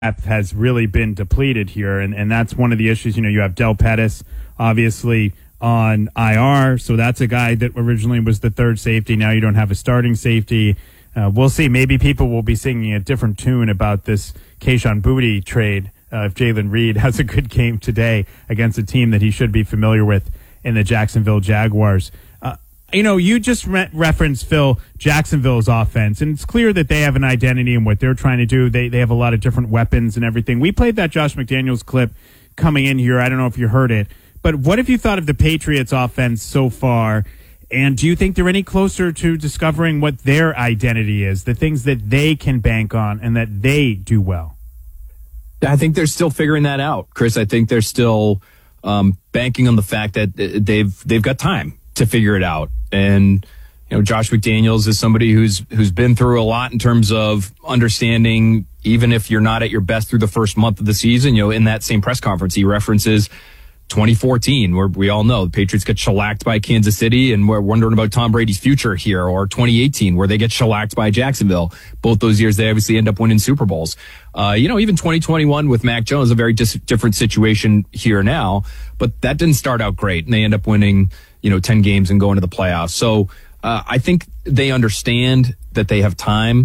depth has really been depleted here, and that's one of the issues. You have Del Pettis, obviously, on IR, so that's a guy that originally was the third safety. Now you don't have a starting safety. We'll see. Maybe people will be singing a different tune about this Kayshon Boutte trade if Jalen Reed has a good game today against a team that he should be familiar with in the Jacksonville Jaguars. You just referenced, Phil, Jacksonville's offense, and it's clear that they have an identity in what they're trying to do. They have a lot of different weapons and everything. We played that Josh McDaniels clip coming in here. I don't know if you heard it, but what have you thought of the Patriots offense so far? And do you think they're any closer to discovering what their identity is, the things that they can bank on and that they do well? I think they're still figuring that out, Chris. I think they're still banking on the fact that they've got time to figure it out. And Josh McDaniels is somebody who's been through a lot in terms of understanding, even if you're not at your best through the first month of the season. In that same press conference, he references 2014, where we all know the Patriots get shellacked by Kansas City, and we're wondering about Tom Brady's future here, or 2018, where they get shellacked by Jacksonville. Both those years, they obviously end up winning Super Bowls. Even 2021 with Mac Jones, a very different situation here now, but that didn't start out great, and they end up winning 10 games and going to the playoffs. So I think they understand that they have time.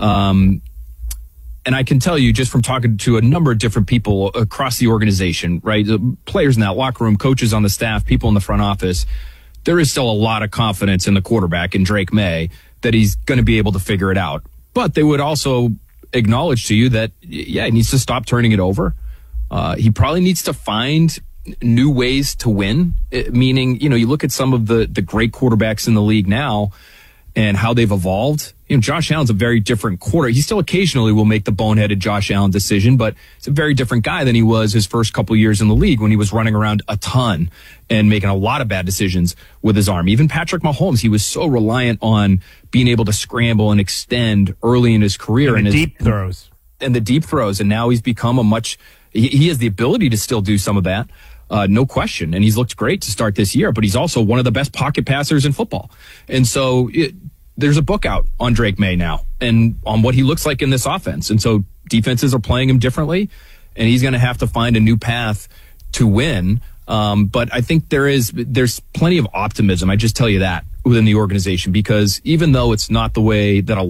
And I can tell you, just from talking to a number of different people across the organization, right? The players in that locker room, coaches on the staff, people in the front office, there is still a lot of confidence in the quarterback, in Drake May, that he's going to be able to figure it out. But they would also acknowledge to you that, he needs to stop turning it over. He probably needs to find new ways to win, meaning, you look at some of the great quarterbacks in the league now and how they've evolved. Josh Allen's a very different quarterback. He still occasionally will make the boneheaded Josh Allen decision, but it's a very different guy than he was his first couple years in the league when he was running around a ton and making a lot of bad decisions with his arm. Even Patrick Mahomes, he was so reliant on being able to scramble and extend early in his career. And the deep throws. And the deep throws. And now he's become he has the ability to still do some of that. No question. And he's looked great to start this year, but he's also one of the best pocket passers in football. And so there's a book out on Drake May now and on what he looks like in this offense. And so defenses are playing him differently, and he's going to have to find a new path to win. But I think there's plenty of optimism. I just tell you that within the organization, because even though it's not the way that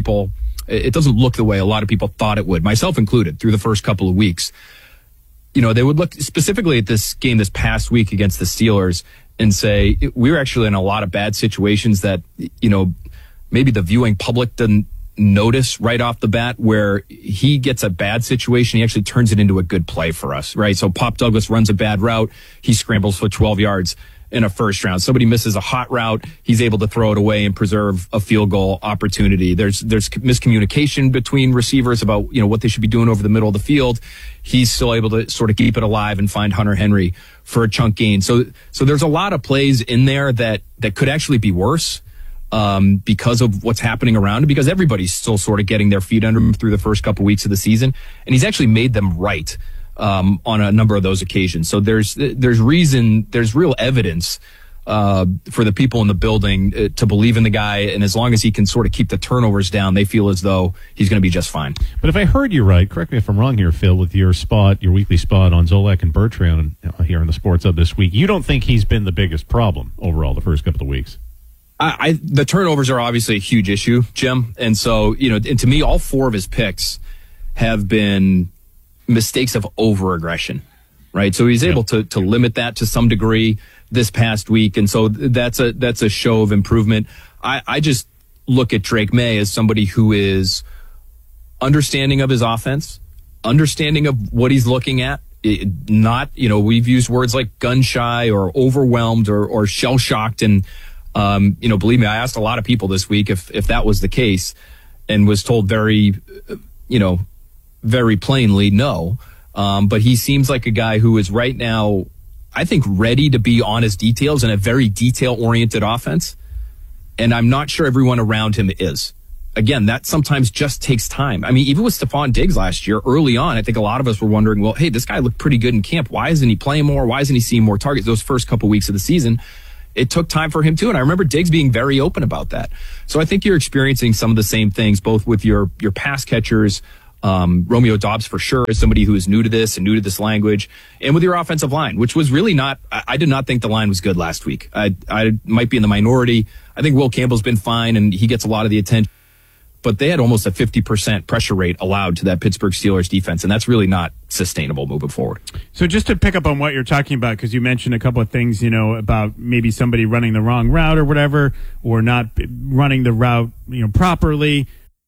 it doesn't look the way a lot of people thought it would, myself included, through the first couple of weeks. They would look specifically at this game this past week against the Steelers and say, we were actually in a lot of bad situations that, maybe the viewing public doesn't notice right off the bat, where he gets a bad situation, he actually turns it into a good play for us, right? So Pop Douglas runs a bad route, he scrambles for 12 yards in a first round. Somebody misses a hot route, he's able to throw it away and preserve a field goal opportunity. There's miscommunication between receivers about, what they should be doing over the middle of the field. He's still able to sort of keep it alive and find Hunter Henry for a chunk gain. So there's a lot of plays in there that could actually be worse because of what's happening around him, because everybody's still sort of getting their feet under him through the first couple weeks of the season. And he's actually made them right on a number of those occasions. So there's real evidence for the people in the building to believe in the guy. And as long as he can sort of keep the turnovers down, they feel as though he's going to be just fine. But if I heard you right, correct me if I'm wrong here, Phil, with your weekly spot on Zolak and Bertrand here in the Sports Hub this week, you don't think he's been the biggest problem overall the first couple of weeks? The turnovers are obviously a huge issue, Jim. And so, and to me, all four of his picks have been mistakes of over-aggression, right? So he's able to limit that to some degree this past week. And so that's a show of improvement. I just look at Drake May as somebody who is understanding of his offense, understanding of what he's looking at. We've used words like gun shy or overwhelmed or shell shocked. And, believe me, I asked a lot of people this week if that was the case, and was told very plainly no. But he seems like a guy who is right now, I think, ready to be on his details in a very detail-oriented offense. And I'm not sure everyone around him is. Again, that sometimes just takes time. I mean, even with Stephon Diggs last year, early on, I think a lot of us were wondering, well, hey, this guy looked pretty good in camp. Why isn't he playing more? Why isn't he seeing more targets those first couple weeks of the season? It took time for him too. And I remember Diggs being very open about that. So I think you're experiencing some of the same things, both with your pass catchers, Romeo Doubs for sure is somebody who is new to this and new to this language, and with your offensive line, which was really not, I did not think the line was good last week. I might be in the minority. I think Will Campbell's been fine and he gets a lot of the attention, but they had almost a 50% pressure rate allowed to that Pittsburgh Steelers defense, and that's really not sustainable moving forward. So just to pick up on what you're talking about, because you mentioned a couple of things, about maybe somebody running the wrong route or whatever, or not running the route, properly,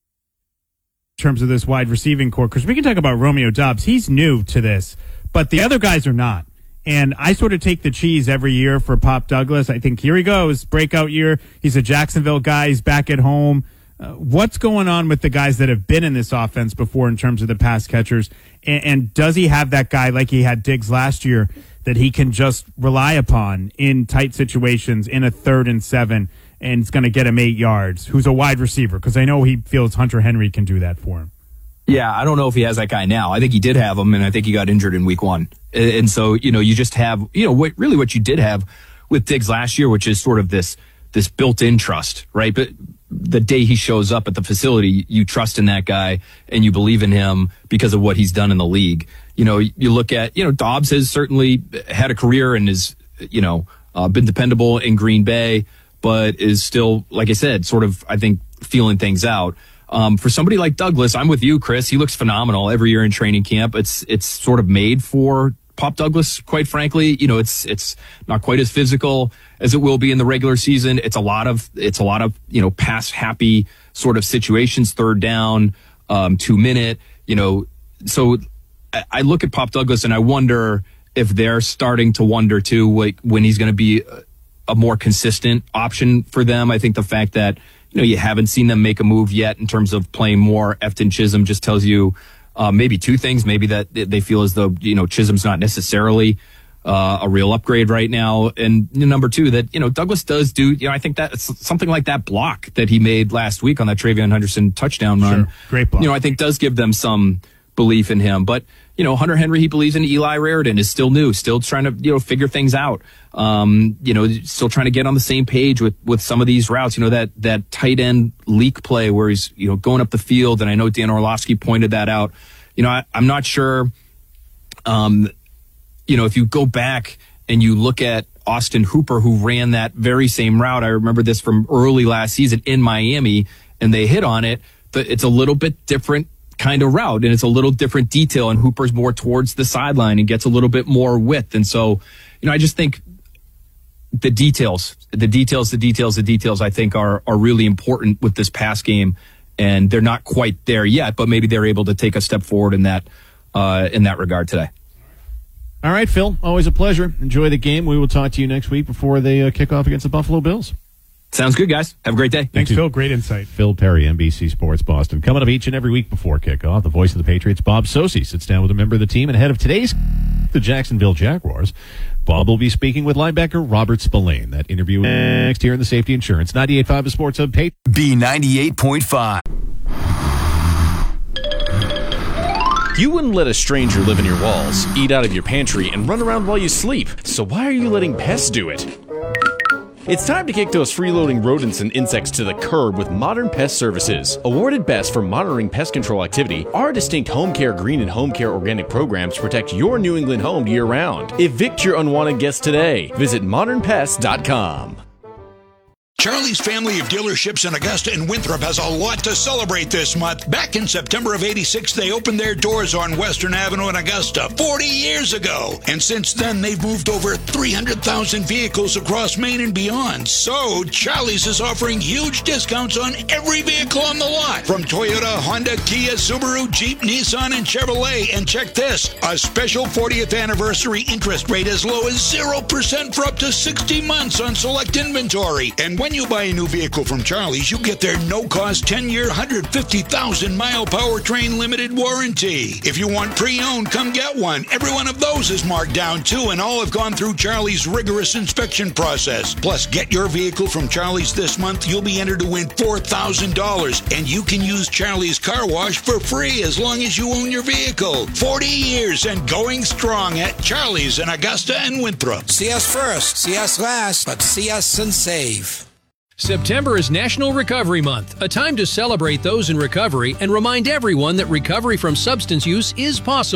in terms of this wide receiving core, because we can talk about Romeo Doubs. He's new to this, but the other guys are not. And I sort of take the cheese every year for Pop Douglas. I think here he goes, breakout year. He's a Jacksonville guy. He's back at home. What's going on with the guys that have been in this offense before in terms of the pass catchers? And does he have that guy like he had Diggs last year that he can just rely upon in tight situations in a 3rd and 7? And it's going to get him 8 yards, who's a wide receiver, because I know he feels Hunter Henry can do that for him. Yeah, I don't know if he has that guy now. I think he did have him, and I think he got injured in week 1. And so, you just have, what you did have with Diggs last year, which is sort of this built-in trust, right? But the day he shows up at the facility, you trust in that guy, and you believe in him because of what he's done in the league. You look at, Doubs has certainly had a career and is, been dependable in Green Bay, but is still, like I said, sort of, I think, feeling things out. For somebody like Douglas, I'm with you, Chris. He looks phenomenal every year in training camp. It's sort of made for Pop Douglas, quite frankly. It's not quite as physical as it will be in the regular season. It's a lot of pass happy sort of situations, 3rd down, 2 minute. So I look at Pop Douglas and I wonder if they're starting to wonder too, like when he's going to be a more consistent option for them. I think the fact that, you haven't seen them make a move yet in terms of playing more Efton Chisholm just tells you maybe 2 things. Maybe that they feel as though, Chisholm's not necessarily a real upgrade right now. And number 2, that, Douglas does do, I think that something like that block that he made last week on that Travion Henderson touchdown run. Sure. Great block. I think does give them some belief in him. But, Hunter Henry, he believes in. Eli Raridan is still new, still trying to, figure things out. Still trying to get on the same page with some of these routes, that tight end leak play where he's, going up the field. And I know Dan Orlovsky pointed that out. I'm not sure, if you go back and you look at Austin Hooper, who ran that very same route. I remember this from early last season in Miami, and they hit on it. But it's a little bit different kind of route, and it's a little different detail, and Hooper's more towards the sideline and gets a little bit more width. And so, I just think the details, I think are really important with this pass game, and they're not quite there yet, but maybe they're able to take a step forward in that regard today. All right, Phil, always a pleasure. Enjoy the game. We will talk to you next week before they kick off against the Buffalo Bills. Sounds good, guys. Have a great day. Thanks, Phil. Great insight. Phil Perry, NBC Sports Boston. Coming up each and every week before kickoff, the voice of the Patriots, Bob Socci, sits down with a member of the team and ahead of today's the Jacksonville Jaguars. Bob will be speaking with linebacker Robert Spillane. That interview next here in the Safety Insurance 98.5 The Sports Hub. B98.5. You wouldn't let a stranger live in your walls, eat out of your pantry, and run around while you sleep. So why are you letting pests do it? It's time to kick those freeloading rodents and insects to the curb with Modern Pest Services. Awarded best for monitoring pest control activity, our distinct home care green and home care organic programs protect your New England home year-round. Evict your unwanted guests today. Visit modernpest.com. Charlie's family of dealerships in Augusta and Winthrop has a lot to celebrate this month. Back in September of '86, they opened their doors on Western Avenue in Augusta 40 years ago. And since then, they've moved over 300,000 vehicles across Maine and beyond. So, Charlie's is offering huge discounts on every vehicle on the lot. From Toyota, Honda, Kia, Subaru, Jeep, Nissan, and Chevrolet. And check this, a special 40th anniversary interest rate as low as 0% for up to 60 months on select inventory. And when you buy a new vehicle from Charlie's, you get their no-cost 10-year, 150,000-mile powertrain limited warranty. If you want pre-owned, come get one. Every one of those is marked down, too, and all have gone through Charlie's rigorous inspection process. Plus, get your vehicle from Charlie's this month. You'll be entered to win $4,000, and you can use Charlie's Car Wash for free as long as you own your vehicle. 40 years and going strong at Charlie's in Augusta and Winthrop. See us first, see us last, but see us and save. September is National Recovery Month, a time to celebrate those in recovery and remind everyone that recovery from substance use is possible.